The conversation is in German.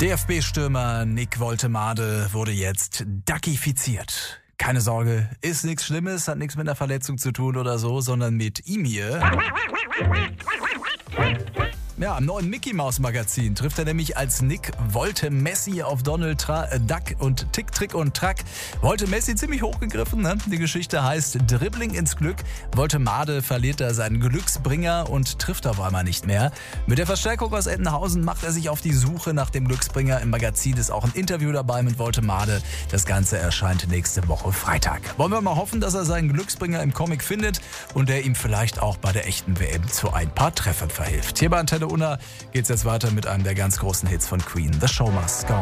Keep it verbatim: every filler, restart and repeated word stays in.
D F B-Stürmer Nick Woltemade wurde jetzt duckifiziert. Keine Sorge, ist nichts Schlimmes, hat nichts mit einer Verletzung zu tun oder so, sondern mit ihm hier. Ja, im neuen Mickey Mouse Magazin trifft er nämlich als Nick Wolte Messi auf Donald Tra- äh, Duck und Tick, Trick und Track. Wolte Messi ziemlich hochgegriffen, ne? Die Geschichte heißt Dribbling ins Glück. Woltemade verliert da seinen Glücksbringer und trifft auf einmal nicht mehr. Mit der Verstärkung aus Entenhausen macht er sich auf die Suche nach dem Glücksbringer. Im Magazin ist auch ein Interview dabei mit Woltemade. Das Ganze erscheint nächste Woche Freitag. Wollen wir mal hoffen, dass er seinen Glücksbringer im Comic findet und der ihm vielleicht auch bei der echten W M zu ein paar Treffern verhilft. Hier bei Antenne Unna geht's jetzt weiter mit einem der ganz großen Hits von Queen. The Show Must Go On.